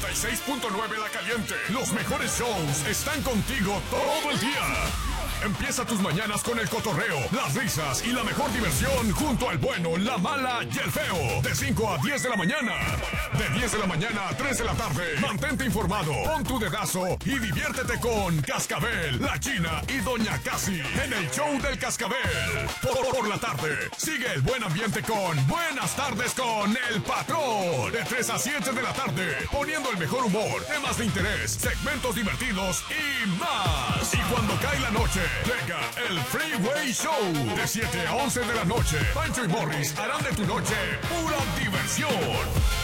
96.9 La Caliente. Los mejores shows están contigo todo el día. Empieza tus mañanas con el cotorreo, las risas y la mejor diversión junto al bueno, la mala y el feo. De 5 a 10 de la mañana. De 10 de la mañana a 3 de la tarde. Mantente informado, pon tu dedazo y diviértete con Cascabel, La China y Doña Casi en el show del Cascabel. Por la tarde, sigue el buen ambiente con Buenas Tardes con El Patrón. De 3 a 7 de la tarde, poniendo el mejor humor, temas de interés, segmentos divertidos y más. Y cuando cae la noche, llega el Freeway Show. De 7 a 11 de la noche, Pancho y Morris harán de tu noche pura diversión.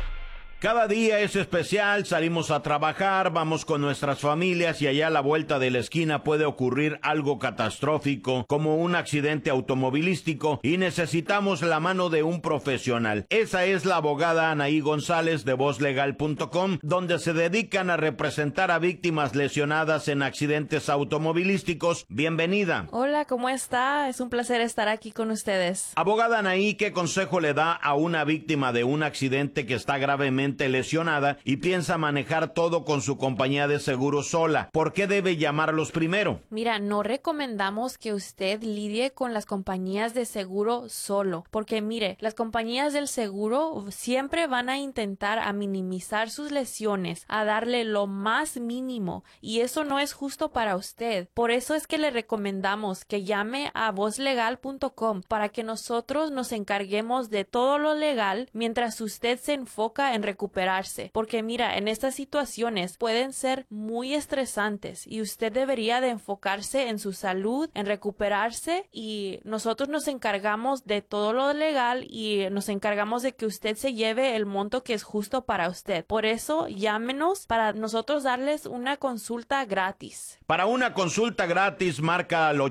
Cada día es especial, salimos a trabajar, vamos con nuestras familias y allá a la vuelta de la esquina puede ocurrir algo catastrófico como un accidente automovilístico y necesitamos la mano de un profesional. Esa es la abogada Anaí González de VozLegal.com, donde se dedican a representar a víctimas lesionadas en accidentes automovilísticos. Bienvenida. Hola, ¿cómo está? Es un placer estar aquí con ustedes. Abogada Anaí, ¿qué consejo le da a una víctima de un accidente que está gravemente lesionada y piensa manejar todo con su compañía de seguro sola? ¿Por qué debe llamarlos primero? Mira, no recomendamos que usted lidie con las compañías de seguro solo, porque mire, las compañías del seguro siempre van a intentar a minimizar sus lesiones, a darle lo más mínimo, y eso no es justo para usted. Por eso es que le recomendamos que llame a VozLegal.com para que nosotros nos encarguemos de todo lo legal mientras usted se enfoca en recuperarse, porque mira, en estas situaciones pueden ser muy estresantes y usted debería de enfocarse en su salud, en recuperarse, y nosotros nos encargamos de todo lo legal y nos encargamos de que usted se lleve el monto que es justo para usted. Por eso llámenos para nosotros darles una consulta gratis. Para una consulta gratis marca al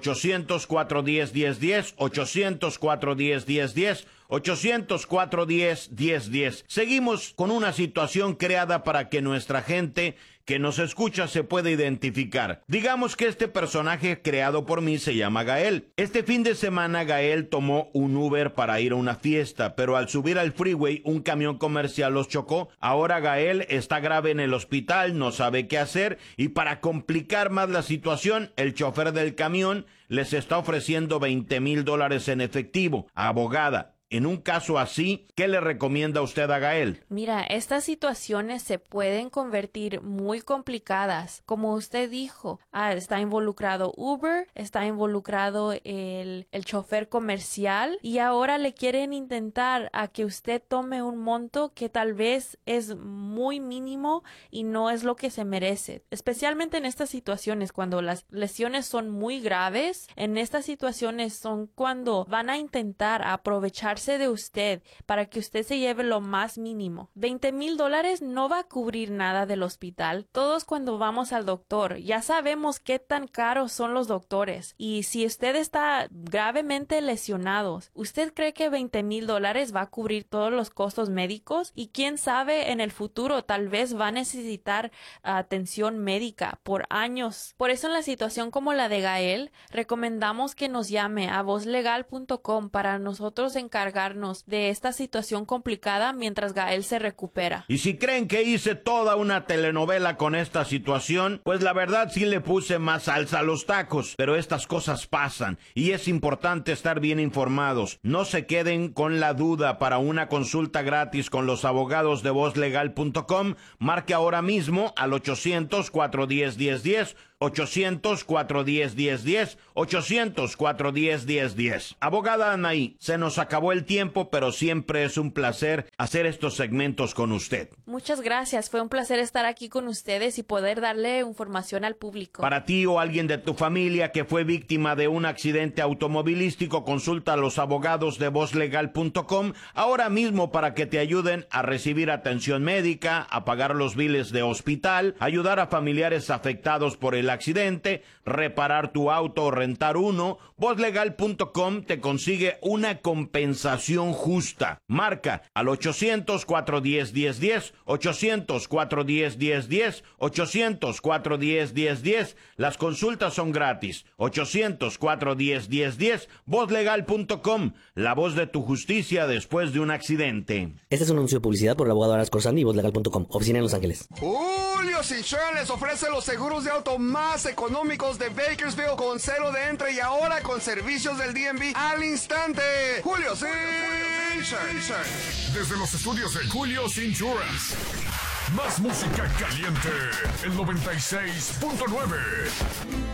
800-410-1010, 800-410-1010, 800-410-1010. Seguimos con una situación creada para que nuestra gente que nos escucha se pueda identificar. Digamos que este personaje creado por mí se llama Gael. Este fin de semana Gael tomó un Uber para ir a una fiesta, pero al subir al freeway un camión comercial los chocó. Ahora Gael está grave en el hospital, no sabe qué hacer, y para complicar más la situación, el chofer del camión les está ofreciendo $20,000 en efectivo. Abogada, en un caso así, ¿qué le recomienda usted a Gael? Mira, estas situaciones se pueden convertir muy complicadas. Como usted dijo, está involucrado Uber, está involucrado el chofer comercial, y ahora le quieren intentar a que usted tome un monto que tal vez es muy mínimo y no es lo que se merece. Especialmente en estas situaciones, cuando las lesiones son muy graves, en estas situaciones son cuando van a intentar aprovecharse de usted para que usted se lleve lo más mínimo. $20,000 no va a cubrir nada del hospital. Todos cuando vamos al doctor ya sabemos qué tan caros son los doctores, y si usted está gravemente lesionado, ¿usted cree que $20,000 va a cubrir todos los costos médicos? Y quién sabe, en el futuro tal vez va a necesitar atención médica por años. Por eso en la situación como la de Gael, recomendamos que nos llame a VozLegal.com para nosotros encargarnos de esta situación complicada mientras Gael se recupera. Y si creen que hice toda una telenovela con esta situación, pues la verdad sí le puse más salsa a los tacos, pero estas cosas pasan y es importante estar bien informados. No se queden con la duda. Para una consulta gratis con los abogados de VozLegal.com, marque ahora mismo al 800-410-1010, 800-410-1010, 800-410-1010. Abogada Anaí, se nos acabó el tiempo, pero siempre es un placer hacer estos segmentos con usted. Muchas gracias, fue un placer estar aquí con ustedes y poder darle información al público. Para ti o alguien de tu familia que fue víctima de un accidente automovilístico, consulta a los abogados de VozLegal.com ahora mismo para que te ayuden a recibir atención médica, a pagar los biles de hospital, ayudar a familiares afectados por el el accidente, reparar tu auto o rentar uno, vozlegal.com te consigue una compensación justa. Marca al 800-410-1010, 800-410-1010, 800-410-1010. Las consultas son gratis. 800-410-1010, vozlegal.com, la voz de tu justicia después de un accidente. Este es un anuncio de publicidad por el abogado Aras Corsani y vozlegal.com, oficina en Los Ángeles. Julio's Insurance les ofrece los seguros de auto más económicos de Bakersfield con cero de entre y ahora con servicios del DMV al instante. Julio's Insurance. Desde los estudios de Julio's Insurance. Más música caliente. El 96.9.